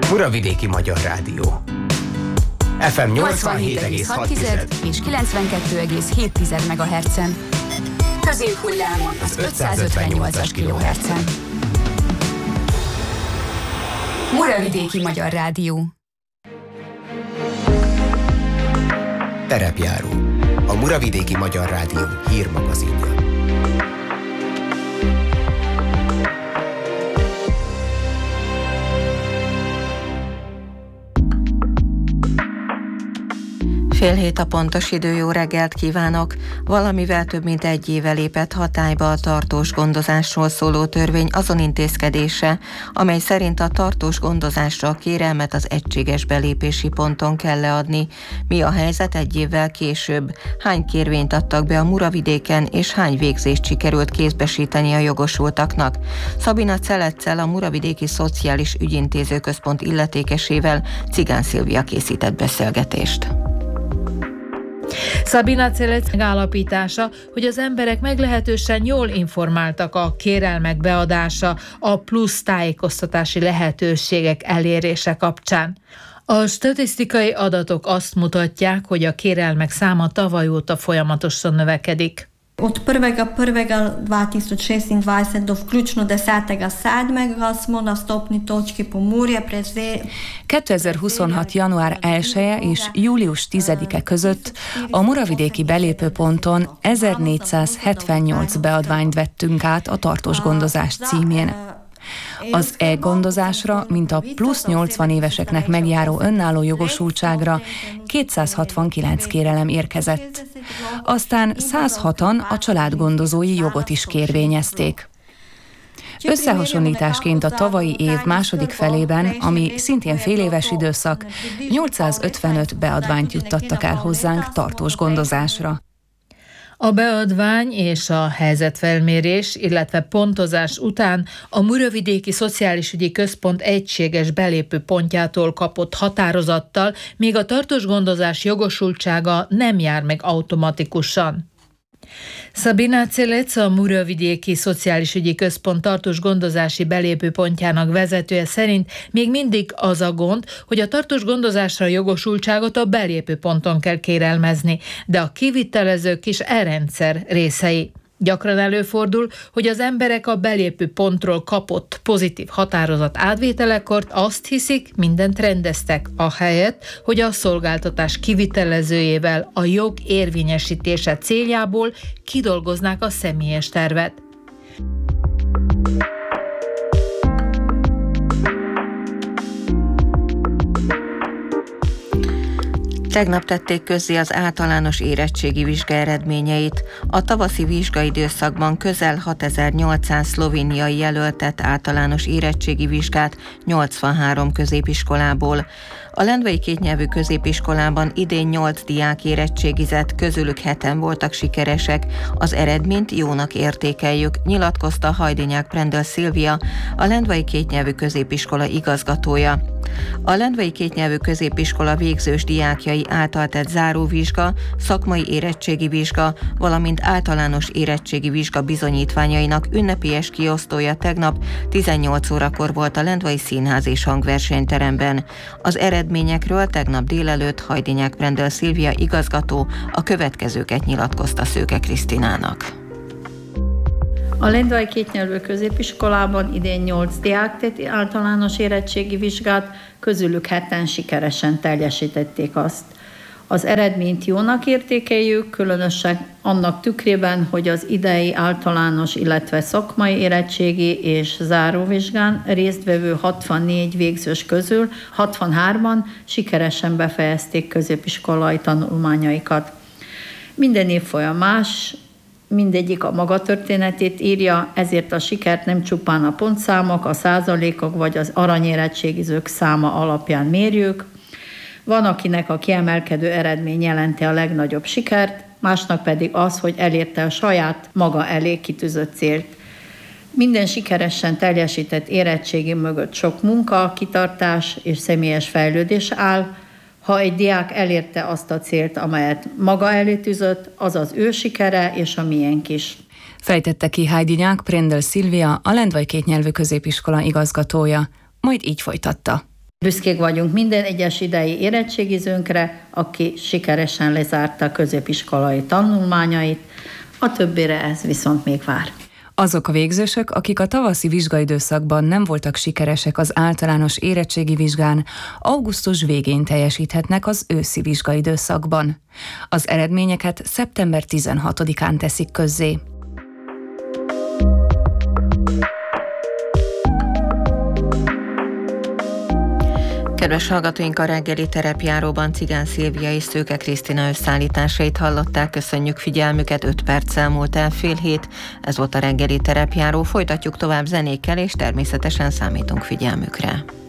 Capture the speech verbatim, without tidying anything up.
Muravidéki Magyar Rádió. ef em nyolcvanhét egész hat és kilencvenkettő egész hét megahertzen. Középhullámon az ötszázötvennyolcas kilohertzen. Muravidéki Magyar Rádió. Terepjáró. A Muravidéki Magyar Rádió hírmagazinja. Fél hét a pontos idő, jó reggelt kívánok! Valamivel több mint egy éve lépett hatályba a tartós gondozásról szóló törvény azon intézkedése, amely szerint a tartós gondozásra a kérelmet az egységes belépési ponton kell leadni. Mi a helyzet egy évvel később? Hány kérvényt adtak be a Muravidéken, és hány végzést sikerült kézbesíteni a jogosultaknak? Szabina Celettsel, a Muravidéki Szociális Ügyintéző Központ illetékesével Cigán Szilvia készített beszélgetést. Szabina Celetts megállapítása, hogy az emberek meglehetősen jól informáltak a kérelmek beadása, a plusz tájékoztatási lehetőségek elérése kapcsán. A statisztikai adatok azt mutatják, hogy a kérelmek száma tavaly óta folyamatosan növekedik. Od prvega prvega dva tisoč šestindvajset do vključno desetega sedmega smo na stopni točki Pomurje prevzeli. kétezer-huszonhat. január elseje és július tizedike között a muravidéki belépőponton ezernégyszázhetvennyolc beadványt vettünk át a tartós gondozás címén. Az e-gondozásra, mint a plusz nyolcvan éveseknek megjáró önálló jogosultságra kétszázhatvankilenc kérelem érkezett. Aztán száz hatan a családgondozói jogot is kérvényezték. Összehasonlításként a tavalyi év második felében, ami szintén féléves időszak, nyolcszázötvenöt beadványt juttattak el hozzánk tartós gondozásra. A beadvány és a helyzetfelmérés, illetve pontozás után a Muravidéki Szociális Ügyi Központ egységes belépő pontjától kapott határozattal még a tartós gondozás jogosultsága nem jár meg automatikusan. Szabina Celetts, a Muravidéki Szociális Ügyi Központ tartós gondozási belépőpontjának vezetője szerint még mindig az a gond, hogy a tartós gondozásra jogosultságot a belépőponton kell kérelmezni, de a kivitelezők is e rendszer részei. Gyakran előfordul, hogy az emberek a belépő pontról kapott pozitív határozat átvételekor azt hiszik, mindent rendeztek, ahelyett, hogy a szolgáltatás kivitelezőjével a jog érvényesítése céljából kidolgoznák a személyes tervet. Tegnap tették közzé az általános érettségi vizsga eredményeit. A tavaszi vizsgaidőszakban közel hatezer-nyolcszáz szlovéniai jelöltett általános érettségi vizsgát nyolcvanhárom középiskolából. A lendvai kétnyelvű középiskolában idén nyolc diák érettségizett, közülük heten voltak sikeresek. Az eredményt jónak értékeljük, nyilatkozta Hajdinyák Prendel Szilvia, a lendvai kétnyelvű középiskola igazgatója. A lendvai kétnyelvű középiskola végzős diákjai által tett záróvizsga, szakmai érettségi vizsga, valamint általános érettségi vizsga bizonyítványainak ünnepélyes kiosztója tegnap tizennyolc órakor volt a Lendvai Színház és Hangversenyteremben. Az eredményekről tegnap délelőtt Hajdinyák Prendel Szilvia igazgató a következőket nyilatkozta Szőke Krisztinának. A lendvai kétnyelvű középiskolában idén nyolc diák tett általános érettségi vizsgát, közülük heten sikeresen teljesítették azt. Az eredményt jónak értékeljük, különösen annak tükrében, hogy az idei általános, illetve szakmai érettségi és záróvizsgán résztvevő hatvannégy végzős közül hatvanhárman sikeresen befejezték középiskolai tanulmányaikat. Minden évfolyam más, mindegyik a maga történetét írja, ezért a sikert nem csupán a pontszámok, a százalékok vagy az aranyérettségizők száma alapján mérjük. Van, akinek a kiemelkedő eredmény jelenti a legnagyobb sikert, másnak pedig az, hogy elérte a saját maga elé kitűzött célt. Minden sikeresen teljesített érettségi mögött sok munka, kitartás és személyes fejlődés áll. Ha egy diák elérte azt a célt, amelyet maga elé tűzött, az az ő sikere és a miénk is. Fejtette ki Hajdinyák Prendel Szilvia, a lendvai kétnyelvű középiskola igazgatója, majd így folytatta. Büszkék vagyunk minden egyes idei érettségizőnkre, aki sikeresen lezárta a középiskolai tanulmányait, a többire ez viszont még vár. Azok a végzősök, akik a tavaszi vizsgaidőszakban nem voltak sikeresek az általános érettségi vizsgán, augusztus végén teljesíthetnek az őszi vizsgaidőszakban. Az eredményeket szeptember tizenhatodikán teszik közzé. Kedves hallgatóink, a reggeli terepjáróban Cigán Szilvia és Szőke Krisztina összeállításait hallották. Köszönjük figyelmüket, öt perccel múlt el fél hét. Ez volt a reggeli terepjáró. Folytatjuk tovább zenékkel, és természetesen számítunk figyelmükre.